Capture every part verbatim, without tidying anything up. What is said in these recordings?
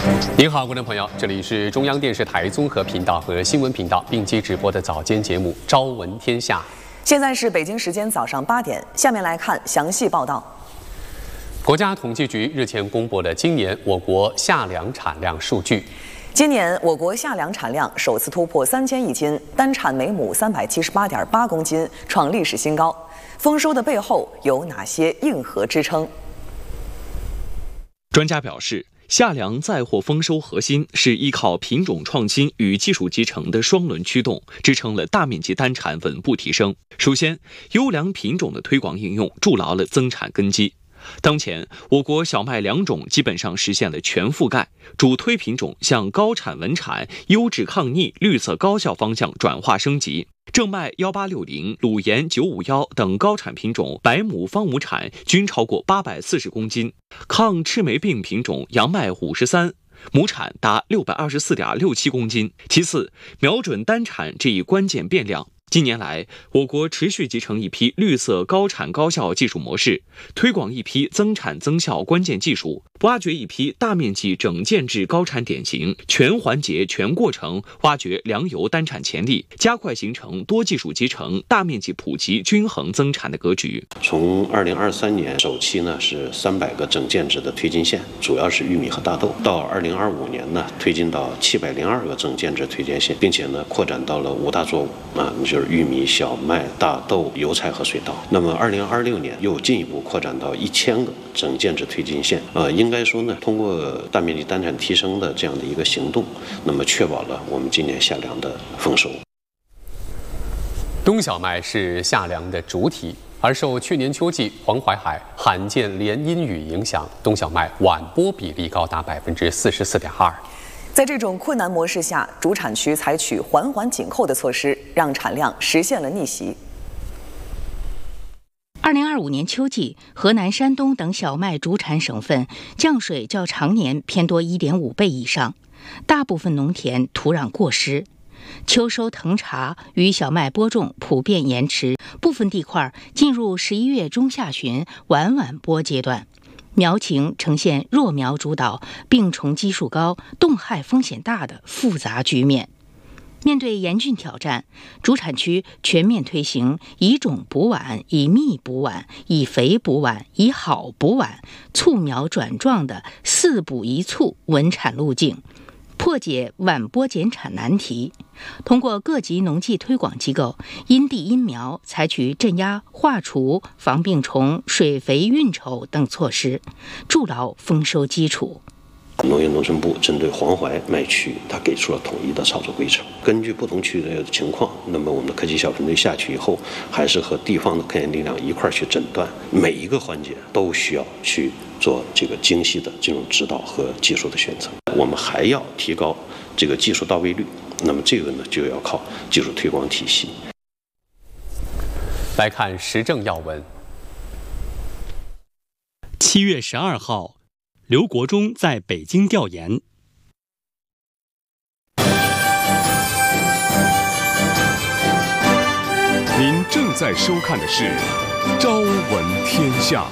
您好，观众朋友，这里是中央电视台综合频道和新闻频道并机直播的早间节目《朝闻天下》。 现在是北京时间早上八点，下面来看详细报道。 国家统计局日前公布了今年我国夏粮产量数据。 今年我国夏粮产量首次突破三千亿斤，单产每亩三百七十八点八公斤，创历史新高。丰收的背后有哪些硬核支撑？ 专家表示，夏粮载货丰收核心是依靠品种创新与技术集成的双轮驱动，支撑了大面积单产稳步提升。首先，优良品种的推广应用筑牢了增产根基。当前，我国小麦两种基本上实现了全覆盖，主推品种向高产稳产、优质抗逆、绿色高效方向转化升级。正麦幺八六零、鲁盐九五幺等高产品种百亩方亩产均超过八百四十公斤，抗赤霉病品种杨麦五十三。亩产达六百二十四点六七公斤。其次，瞄准单产这一关键变量。近年来，我国持续集成一批绿色高产高效技术模式，推广一批增产增效关键技术，挖掘一批大面积整建制高产典型，全环节全过程挖掘粮油单产潜力，加快形成多技术集成、大面积普及均衡增产的格局。 从二零二三年首期呢是三百个整建制的推进线，主要是玉米和大豆，到二零二五年呢推进到七百零二个整建制推荐线，并且呢扩展到了五大作物啊，就是玉米、小麦、大豆、油菜和水稻。那么，二零二六年又进一步扩展到一千个整建制推进线。呃，应该说呢，通过大面积单产提升的这样的一个行动，那么确保了我们今年夏粮的丰收。 冬小麦是夏粮的主体，而受去年秋季黄淮海罕见连阴雨影响，冬小麦晚播比例高达百分之四十四点二。 在这种困难模式下，主产区采取环环紧扣的措施，让产量实现了逆袭。 二零二五年秋季，河南、山东等小麦主产省份降水较常年偏多 一点五倍以上，大部分农田土壤过湿，秋收藤茬与小麦播种普遍延迟，部分地块进入十一月中下旬晚晚播阶段。苗情呈现弱苗主导、病虫基数高、冻害风险大的复杂局面。面对严峻挑战，主产区全面推行以种补晚、以密补晚、以肥补晚、以好补晚、促苗转壮的四补一促稳产路径，破解晚播减产难题。通过各级农技推广机构因地因苗采取镇压、化除、防病虫、水肥运筹等措施，筑牢丰收基础。 农业农村部针对黄淮麦区，它给出了统一的操作规程。根据不同区的情况，那么我们的科技小分队下去以后，还是和地方的科研力量一块儿去诊断，每一个环节都需要去做这个精细的这种指导和技术的选择。我们还要提高这个技术到位率，那么这个呢就要靠技术推广体系。 来看时政要闻。 七月十二号。刘国中在北京调研。 您正在收看的是《朝闻天下》。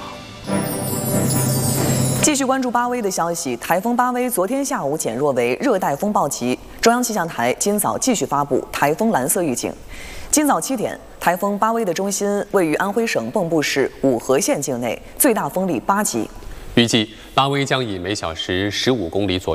继续关注巴威的消息，台风巴威昨天下午减弱为热带风暴级，中央气象台今早继续发布台风蓝色预警。今早七点，台风巴威的中心位于安徽省蚌埠市五河县境内，最大风力八级。 预计巴威将以每小时十五公里左右。